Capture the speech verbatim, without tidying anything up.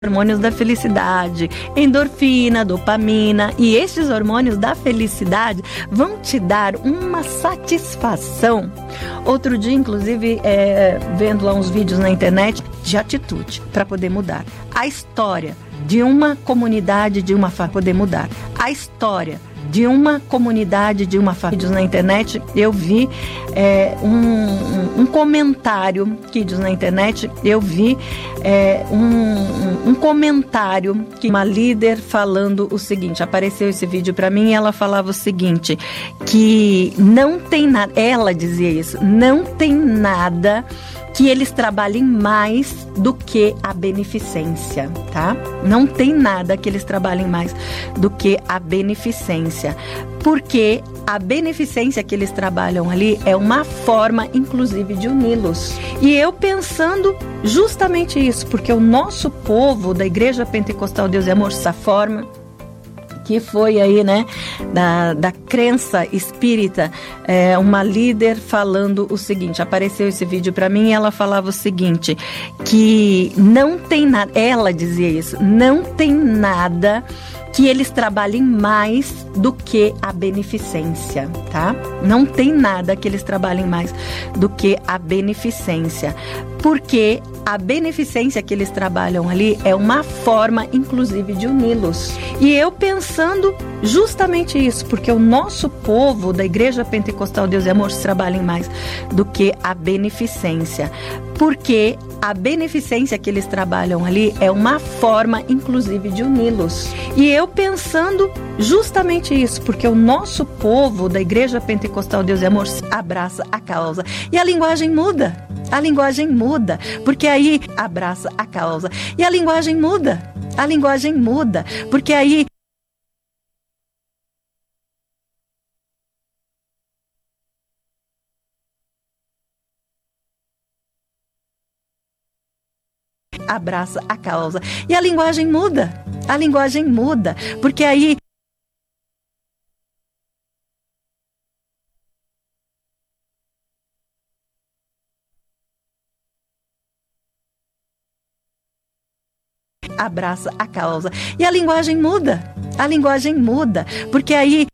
hormônios da felicidade, endorfina, dopamina, e estes hormônios da felicidade vão te dar uma satisfação. Outro dia, inclusive, é, vendo lá uns vídeos na internet de atitude para poder mudar. A história de uma comunidade, de uma família poder mudar. A história de uma comunidade, de uma família. Na internet, eu vi é, um, um, um comentário que diz na internet, eu vi é, um, um comentário que uma líder falando o seguinte, apareceu esse vídeo para mim e ela falava o seguinte, que não tem nada, ela dizia isso, não tem nada que eles trabalhem mais do que a beneficência, tá? Não tem nada que eles trabalhem mais do que a beneficência, porque a beneficência que eles trabalham ali é uma forma, inclusive, de uni-los. E eu pensando justamente isso, porque o nosso povo da Igreja Pentecostal Deus e Amor, essa forma que foi aí, né, da, da crença espírita, é, uma líder falando o seguinte, apareceu esse vídeo para mim e ela falava o seguinte, que não tem nada, ela dizia isso, não tem nada que eles trabalhem mais do que a beneficência, tá? Não tem nada que eles trabalhem mais do que a beneficência, porque a beneficência que eles trabalham ali é uma forma, inclusive, de uni-los. E eu pensando justamente isso, porque o nosso povo da Igreja Pentecostal Deus e Amor trabalhem mais do que a beneficência, porque a beneficência que eles trabalham ali é uma forma, inclusive, de uni-los. E eu pensando justamente isso, porque o nosso povo da Igreja Pentecostal Deus e Amor abraça a causa. E a linguagem muda, a linguagem muda, porque aí abraça a causa. E a linguagem muda, a linguagem muda, porque aí abraça a causa. E a linguagem muda, a linguagem muda, porque aí abraça a causa. E a linguagem muda, a linguagem muda, porque aí